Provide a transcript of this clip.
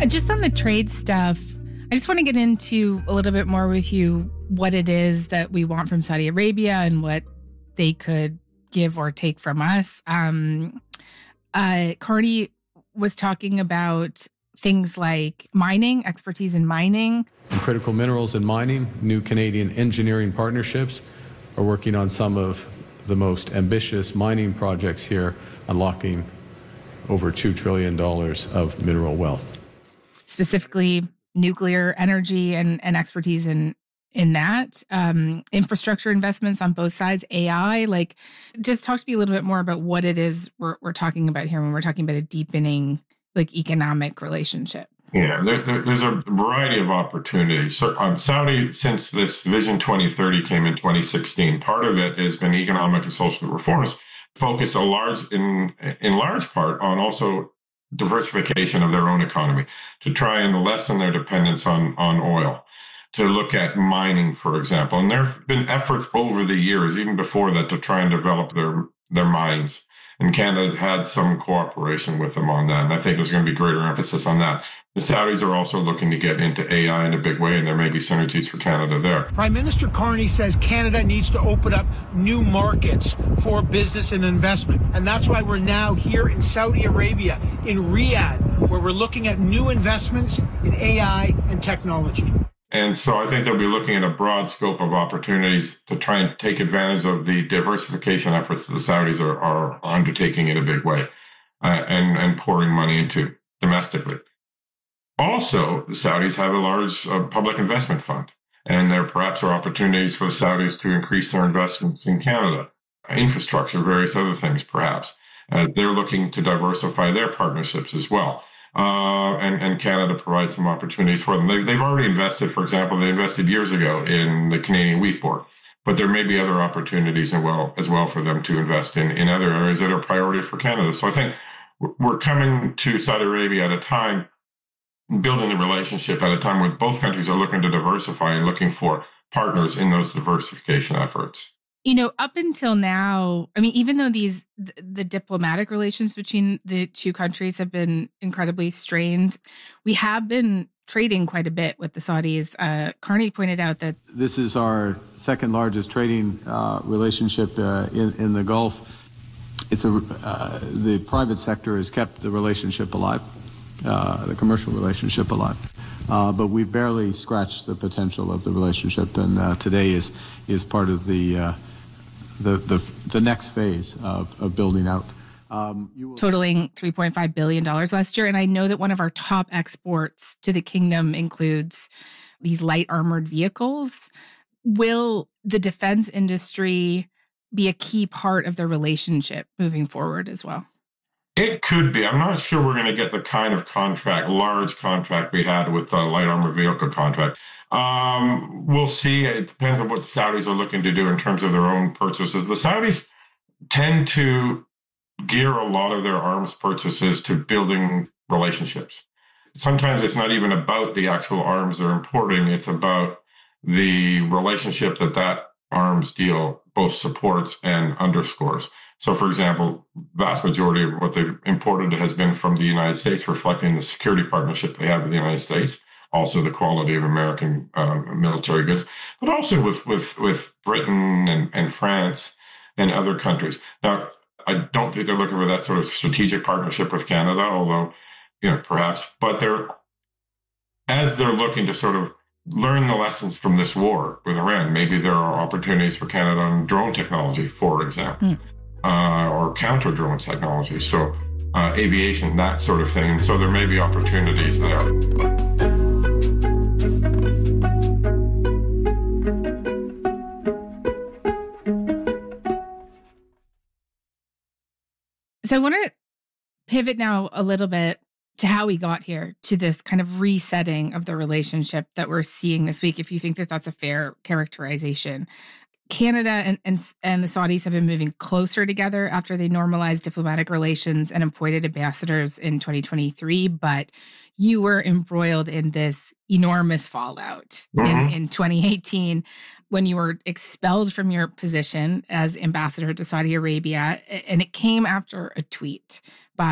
Just on the trade stuff, I just want to get into a little bit more with you what it is that we want from Saudi Arabia and what they could give or take from us. Carney was talking about things like mining, expertise in mining. In critical minerals and mining, new Canadian engineering partnerships are working on some of the most ambitious mining projects here, unlocking over $2 trillion of mineral wealth. Specifically, nuclear energy and expertise in that, infrastructure investments on both sides, AI. Like, just talk to me a little bit more about what it is we're talking about here when we're talking about a deepening, like, economic relationship. Yeah, there's a variety of opportunities. So, Saudi, since this Vision 2030 came in 2016, part of it has been economic and social reforms, focused in large part on also diversification of their own economy, to try and lessen their dependence on oil, to look at mining, for example. And there have been efforts over the years, even before that, to try and develop their mines. And Canada's had some cooperation with them on that. And I think there's going to be greater emphasis on that. The Saudis are also looking to get into AI in a big way, and there may be synergies for Canada there. Prime Minister Carney says Canada needs to open up new markets for business and investment. And that's why we're now here in Saudi Arabia, in Riyadh, where we're looking at new investments in AI and technology. And so I think they'll be looking at a broad scope of opportunities to try and take advantage of the diversification efforts that the Saudis are undertaking in a big way and pouring money into domestically. Also, the Saudis have a large public investment fund, and there perhaps are opportunities for the Saudis to increase their investments in Canada, infrastructure, various other things perhaps. They're looking to diversify their partnerships as well. And Canada provides some opportunities for them. They've already invested, for example, they invested years ago in the Canadian Wheat Board, but there may be other opportunities as well for them to invest in other areas that are priority for Canada. So I think we're coming to Saudi Arabia at a time, building the relationship at a time when both countries are looking to diversify and looking for partners in those diversification efforts. You know, up until now, I mean, even though the diplomatic relations between the two countries have been incredibly strained, we have been trading quite a bit with the Saudis. Carney pointed out that this is our second largest trading relationship in the Gulf. It's the private sector has kept the relationship alive, the commercial relationship alive. But we barely scratched the potential of the relationship, and today is part of the next phase of building out. Totaling $3.5 billion last year. And I know that one of our top exports to the kingdom includes these light armored vehicles. Will the defense industry be a key part of the relationship moving forward as well? It could be. I'm not sure we're going to get the kind of large contract we had with the light armored vehicle contract. We'll see. It depends on what the Saudis are looking to do in terms of their own purchases. The Saudis tend to gear a lot of their arms purchases to building relationships. Sometimes it's not even about the actual arms they're importing. It's about the relationship that arms deal both supports and underscores. So, for example, vast majority of what they've imported has been from the United States, reflecting the security partnership they have with the United States, also the quality of American military goods, but also with Britain and France and other countries. Now, I don't think they're looking for that sort of strategic partnership with Canada, although, perhaps. But as they're looking to sort of learn the lessons from this war with Iran, maybe there are opportunities for Canada on drone technology, for example. Or counter drone technology, so aviation, that sort of thing. So there may be opportunities there. So I want to pivot now a little bit to how we got here, to this kind of resetting of the relationship that we're seeing this week, if you think that that's a fair characterization. Canada and the Saudis have been moving closer together after they normalized diplomatic relations and appointed ambassadors in 2023. But you were embroiled in this enormous fallout in 2018 when you were expelled from your position as ambassador to Saudi Arabia. And it came after a tweet by